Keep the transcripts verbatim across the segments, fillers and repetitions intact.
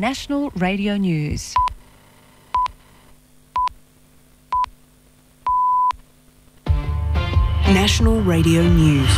National Radio News. National Radio News.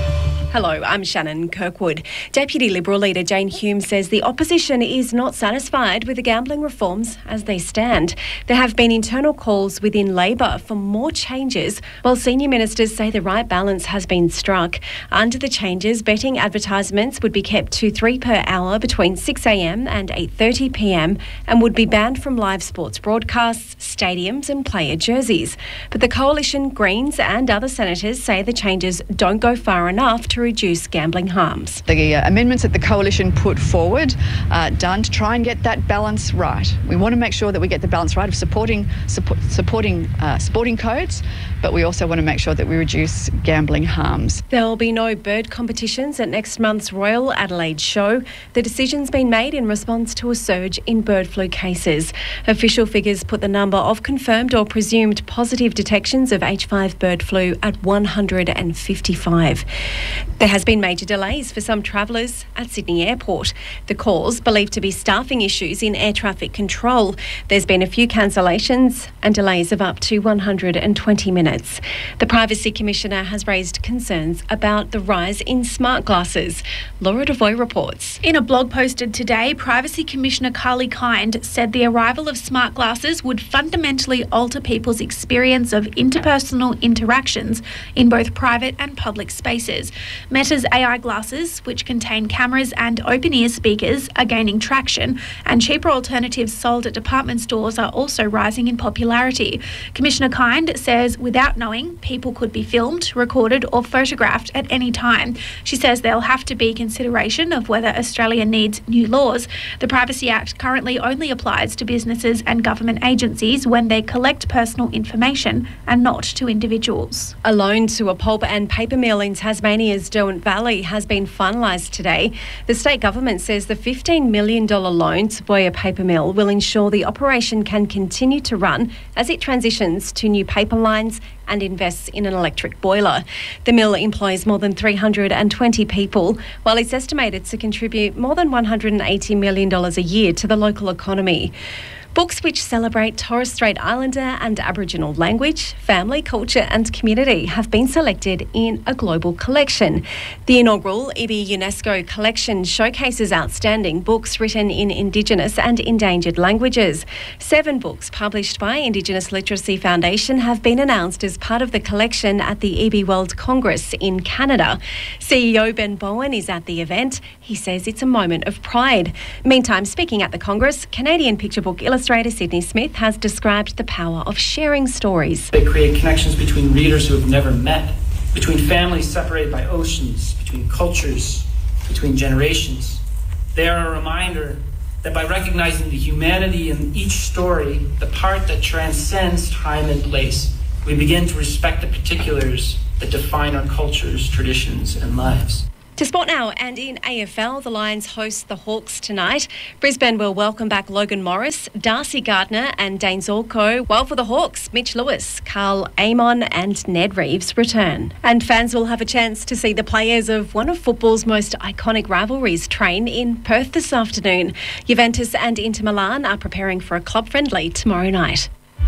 Hello, I'm Shannon Kirkwood. Deputy Liberal leader Jane Hume says the opposition is not satisfied with the gambling reforms as they stand. There have been internal calls within Labor for more changes, while senior ministers say the right balance has been struck. Under the changes, betting advertisements would be kept to three per hour between six a m and eight thirty p m and would be banned from live sports broadcasts, stadiums and player jerseys. But the Coalition, Greens and other senators say the changes don't go far enough to reduce gambling harms. The uh, amendments that the Coalition put forward are done to try and get that balance right. We want to make sure that we get the balance right of supporting support, supporting uh, sporting codes, but we also want to make sure that we reduce gambling harms. There will be no bird competitions at next month's Royal Adelaide Show. The decision's been made in response to a surge in bird flu cases. Official figures put the number of confirmed or presumed positive detections of H five bird flu at one hundred fifty-five. There has been major delays for some travellers at Sydney Airport. The cause believed to be staffing issues in air traffic control. There's been a few cancellations and delays of up to one hundred twenty minutes. The Privacy Commissioner has raised concerns about the rise in smart glasses. Laura Devoy reports. In a blog posted today, Privacy Commissioner Carly Kind said the arrival of smart glasses would fundamentally alter people's experience of interpersonal interactions in both private and public spaces. Meta's A I glasses, which contain cameras and open-ear speakers, are gaining traction, and cheaper alternatives sold at department stores are also rising in popularity. Commissioner Kind says without knowing, people could be filmed, recorded or photographed at any time. She says there'll have to be consideration of whether Australia needs new laws. The Privacy Act currently only applies to businesses and government agencies when they collect personal information and not to individuals. A loan to a pulp and paper mill in Tasmania's Derwent Valley has been finalised today. The state government says the fifteen million dollars loan to Boyer Paper Mill will ensure the operation can continue to run as it transitions to new paper lines and invests in an electric boiler. The mill employs more than three hundred twenty people, while it's estimated to contribute more than one hundred eighty million dollars a year to the local economy. Books which celebrate Torres Strait Islander and Aboriginal language, family, culture and community have been selected in a global collection. The inaugural I B I UNESCO collection showcases outstanding books written in Indigenous and endangered languages. Seven books published by Indigenous Literacy Foundation have been announced as part of the collection at the I B I World Congress in Canada. C E O Ben Bowen is at the event. He says it's a moment of pride. Meantime, speaking at the Congress, Canadian picture book illustrator Illustrator Sydney Smith has described the power of sharing stories. They create connections between readers who have never met, between families separated by oceans, between cultures, between generations. They are a reminder that by recognizing the humanity in each story, the part that transcends time and place, we begin to respect the particulars that define our cultures, traditions, and lives. To sport now, and in A F L, the Lions host the Hawks tonight. Brisbane will welcome back Logan Morris, Darcy Gardner and Dane Zorko, while for the Hawks, Mitch Lewis, Carl Amon and Ned Reeves return. And fans will have a chance to see the players of one of football's most iconic rivalries train in Perth this afternoon. Juventus and Inter Milan are preparing for a club friendly tomorrow night.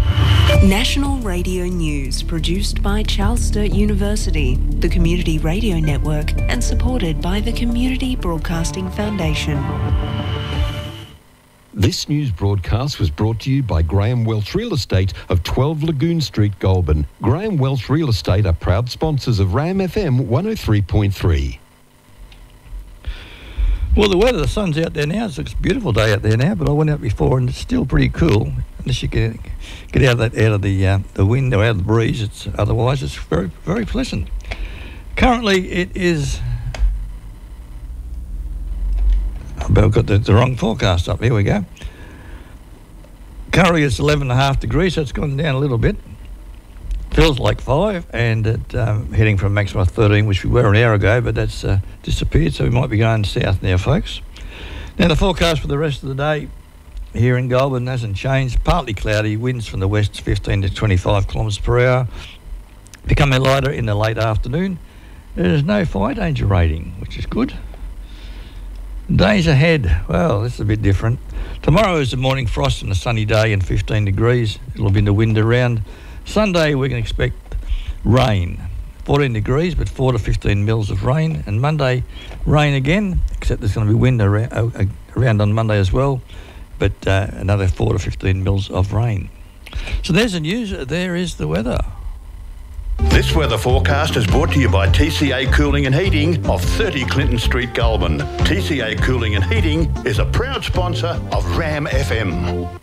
National Radio News, produced by Charles Sturt University, the Community Radio Network, and supported by the Community Broadcasting Foundation. This news broadcast was brought to you by Graham Welch Real Estate of twelve Lagoon Street, Goulburn. Graham Welch Real Estate are proud sponsors of RAM F M one oh three point three. Well, the weather, the sun's out there now. It's a beautiful day out there now, but I went out before and it's still pretty cool. Unless you get get out of that out of the uh, the wind or out of the breeze, it's otherwise it's very very pleasant. Currently, it is. I've got the, the wrong forecast up. Here we go. Currently, it's eleven and a half degrees, so it's gone down a little bit. Feels like five, and it, um, heading from maximum thirteen, which we were an hour ago, but that's uh, disappeared, so we might be going south now, folks. Now, the forecast for the rest of the day here in Goulburn hasn't changed. Partly cloudy, winds from the west fifteen to twenty-five kilometres per hour, becoming lighter in the late afternoon. There is no fire danger rating, which is good. Days ahead. Well, this is a bit different. Tomorrow is a morning frost and a sunny day and fifteen degrees. It'll be the wind around. Sunday we can expect rain. fourteen degrees, but four to fifteen mils of rain. And Monday, rain again, except there's going to be wind around, uh, around on Monday as well, but uh, another four to fifteen mils of rain. So there's the news. There is the weather. This weather forecast is brought to you by T C A Cooling and Heating of thirty Clinton Street, Goulburn. T C A Cooling and Heating is a proud sponsor of Ram F M.